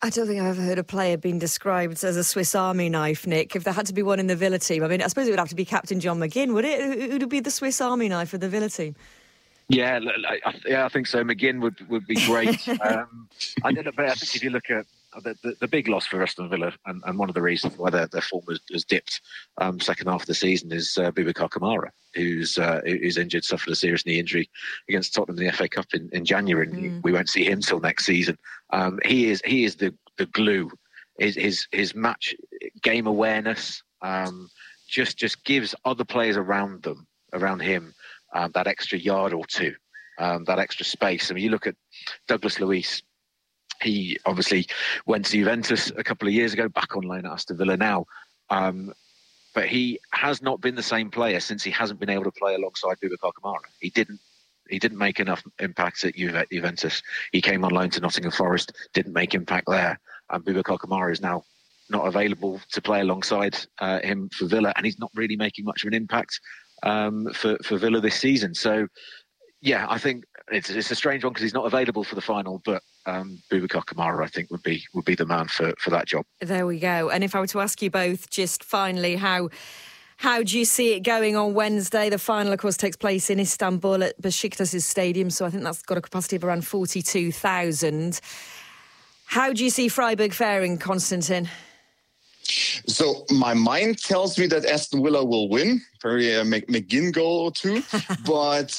I don't think I've ever heard a player being described as a Swiss Army knife, Nick. If there had to be one in the Villa team, I mean, I suppose it would have to be Captain John McGinn, would it? Who would be the Swiss Army knife of the Villa team? Yeah, I think so. McGinn would be great. I don't know, but I think if you look at the big loss for Aston Villa, and one of the reasons why their form has dipped second half of the season is Boubacar Kamara, who's injured, suffered a serious knee injury against Tottenham in the FA Cup in January, and we won't see him till next season. He is the glue. His match game awareness just gives other players around him that extra yard or two, that extra space. I mean, you look at Douglas Luiz. He obviously went to Juventus a couple of years ago, back on loan at Aston Villa now. But he has not been the same player since he hasn't been able to play alongside Boubacar Kamara. He didn't make enough impact at Juventus. He came on loan to Nottingham Forest, didn't make impact there. And Boubacar Kamara is now not available to play alongside him for Villa, and he's not really making much of an impact for Villa this season. So, yeah, I think it's a strange one because he's not available for the final, but Boubacar Kamara, I think, would be the man for that job. There we go. And if I were to ask you both, just finally, how do you see it going on Wednesday? The final, of course, takes place in Istanbul at Besiktas' stadium, so I think that's got a capacity of around 42,000. How do you see Freiburg faring, Konstantin? So my mind tells me that Aston Villa will win. Probably a McGinn goal or two. But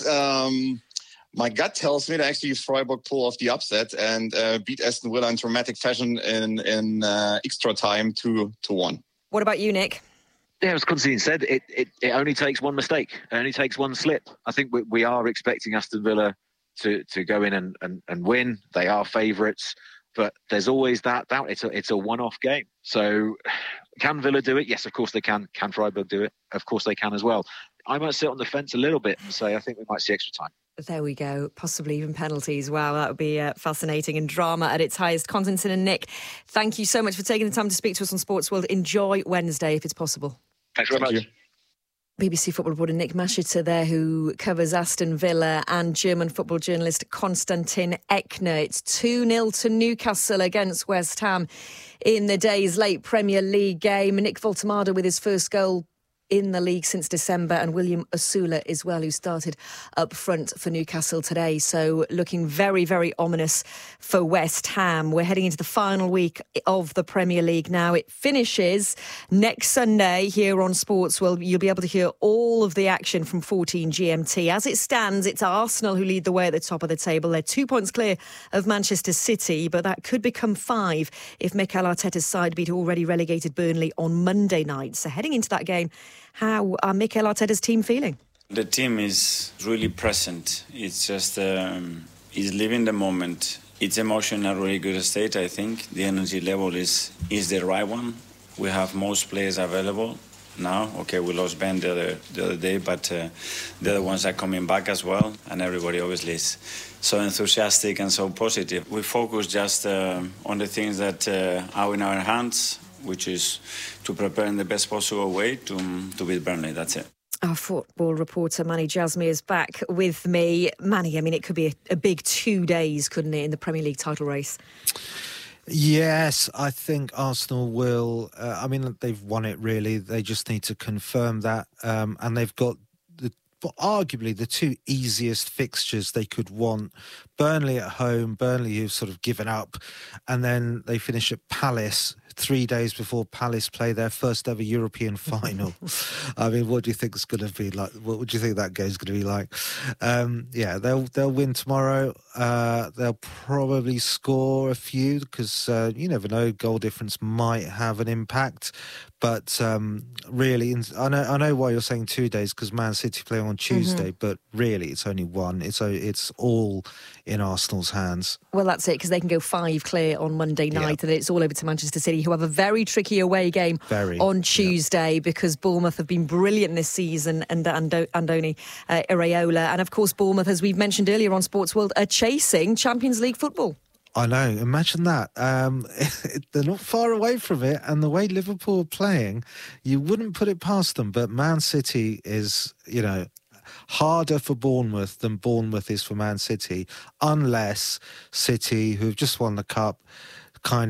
my gut tells me that actually Freiburg pull off the upset and beat Aston Villa in dramatic fashion in extra time 2-1. What about you, Nick? Yeah, as Konstantin said, it only takes one mistake. It only takes one slip. I think we are expecting Aston Villa to go in and win. They are favourites. But there's always that doubt. It's a one-off game. So can Villa do it? Yes, of course they can. Can Freiburg do it? Of course they can as well. I might sit on the fence a little bit and say I think we might see extra time. There we go. Possibly even penalties. Wow, that would be fascinating and drama at its highest. Konstantin and Nick, thank you so much for taking the time to speak to us on Sports World. Enjoy Wednesday if it's possible. Thanks very much. BBC football reporter Nick Masheter there, who covers Aston Villa, and German football journalist Konstantin Eckner. It's 2-0 to Newcastle against West Ham in the day's late Premier League game. Nick Voltemade with his first goal in the league since December, and William Osula as well, who started up front for Newcastle today. So looking very, very ominous for West Ham. We're heading into the final week of the Premier League now. It finishes next Sunday here on Sports World. You'll be able to hear all of the action from 14 GMT. As it stands, it's Arsenal who lead the way at the top of the table. They're 2 points clear of Manchester City, but that could become 5 if Mikel Arteta's side beat already relegated Burnley on Monday night. So heading into that game, how are Mikel Arteta's team feeling? The team is really present. It's just, is living the moment. It's emotional in a really good state, I think. The energy level is the right one. We have most players available now. Okay, we lost Ben the other day, but the other ones are coming back as well. And everybody obviously is so enthusiastic and so positive. We focus just on the things that are in our hands, which is to prepare in the best possible way to beat Burnley. That's it. Our football reporter Manny Jasmine is back with me. Manny, I mean, it could be a big 2 days, couldn't it, in the Premier League title race? Yes, I think Arsenal will. I mean, they've won it, really. They just need to confirm that. And they've got arguably the two easiest fixtures they could want. Burnley at home, Burnley who've sort of given up, and then they finish at Palace 3 days before Palace play their first ever European final. I mean, what do you think it's going to be like? What would you think that game's going to be like? Yeah, they'll win tomorrow. They'll probably score a few because you never know, goal difference might have an impact. But really, I know why you're saying 2 days, because Man City play on Tuesday, but really it's only one. It's all in Arsenal's hands. Well, that's it, because they can go 5 clear on Monday night, and it's all over to Manchester City, who have a very tricky away game on Tuesday, because Bournemouth have been brilliant this season, and Andoni Iraola. And of course, Bournemouth, as we've mentioned earlier on Sports World, are chasing Champions League football. I know, imagine that. They're not far away from it, and the way Liverpool are playing, you wouldn't put it past them. But Man City is, harder for Bournemouth than Bournemouth is for Man City, unless City, who've just won the Cup, kind